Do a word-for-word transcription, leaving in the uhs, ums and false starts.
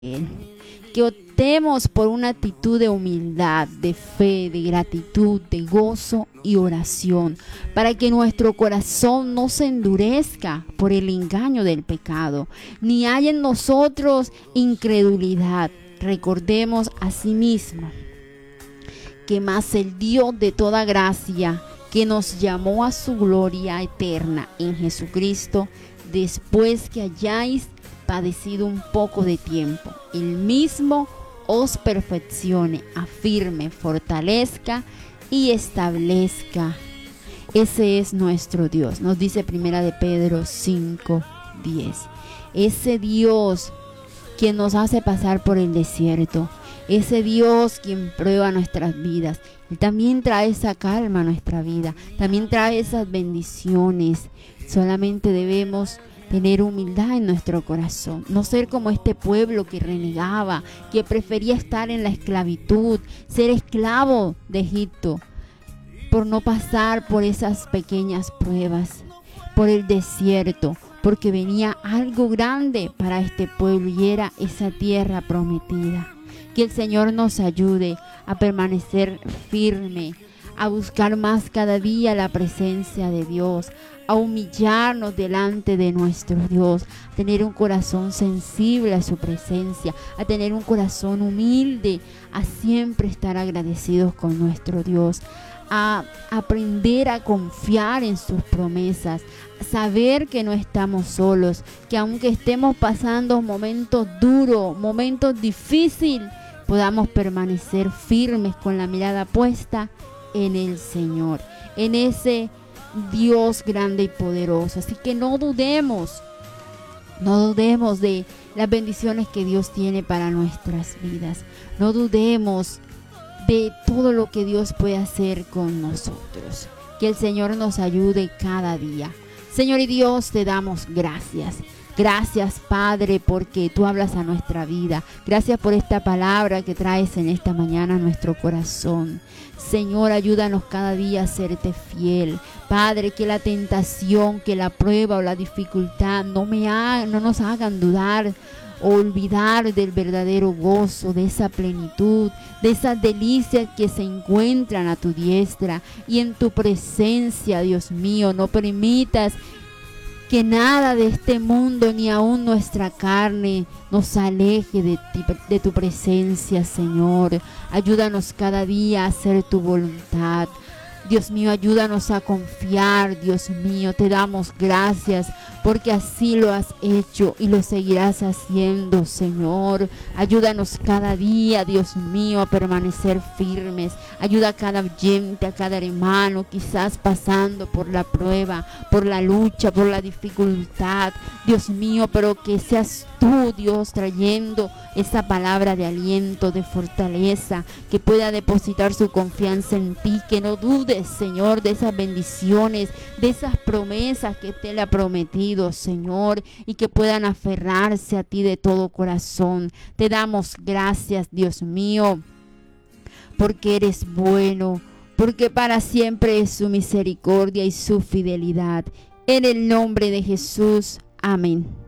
Él. Que optemos por una actitud de humildad, de fe, de gratitud, de gozo y oración, para que nuestro corazón no se endurezca por el engaño del pecado, ni haya en nosotros incredulidad. Recordemos asimismo que más el Dios de toda gracia, que nos llamó a su gloria eterna en Jesucristo, después que hayáis padecido un poco de tiempo, el mismo os perfeccione, afirme, fortalezca y establezca. Ese es nuestro Dios, nos dice Primera de Pedro cinco diez. Ese Dios quien nos hace pasar por el desierto, ese Dios quien prueba nuestras vidas, Él también trae esa calma a nuestra vida, también trae esas bendiciones. Solamente debemos tener humildad en nuestro corazón, no ser como este pueblo que renegaba, que prefería estar en la esclavitud, ser esclavo de Egipto, por no pasar por esas pequeñas pruebas, por el desierto, porque venía algo grande para este pueblo y era esa tierra prometida. Que el Señor nos ayude a permanecer firme, a buscar más cada día la presencia de Dios, a humillarnos delante de nuestro Dios, a tener un corazón sensible a su presencia, a tener un corazón humilde, a siempre estar agradecidos con nuestro Dios, a aprender a confiar en sus promesas, a saber que no estamos solos, que aunque estemos pasando momentos duros, momentos difíciles, podamos permanecer firmes con la mirada puesta en el Señor, en ese Dios grande y poderoso. Así que no dudemos, no dudemos de las bendiciones que Dios tiene para nuestras vidas. No dudemos de todo lo que Dios puede hacer con nosotros. Que el Señor nos ayude cada día. Señor y Dios, te damos gracias. Gracias, Padre, porque tú hablas a nuestra vida. Gracias por esta palabra que traes en esta mañana a nuestro corazón. Señor, ayúdanos cada día a serte fiel. Padre, que la tentación, que la prueba o la dificultad no, me ha, no nos hagan dudar o olvidar del verdadero gozo, de esa plenitud, de esas delicias que se encuentran a tu diestra y en tu presencia, Dios mío. No permitas que nada de este mundo, ni aún nuestra carne, nos aleje de, ti, de tu presencia, Señor. Ayúdanos cada día a hacer tu voluntad. Dios mío, ayúdanos a confiar, Dios mío. Te damos gracias porque así lo has hecho y lo seguirás haciendo, Señor. Ayúdanos cada día, Dios mío, a permanecer firmes. Ayuda a cada oyente, a cada hermano, quizás pasando por la prueba, por la lucha, por la dificultad, Dios mío, pero que seas tú, Dios, trayendo esa palabra de aliento, de fortaleza, que pueda depositar su confianza en ti, que no dudes, Señor, de esas bendiciones, de esas promesas que te le ha prometido, Señor, y que puedan aferrarse a ti de todo corazón. Te damos gracias, Dios mío, porque eres bueno, porque para siempre es su misericordia y su fidelidad. En el nombre de Jesús, amén.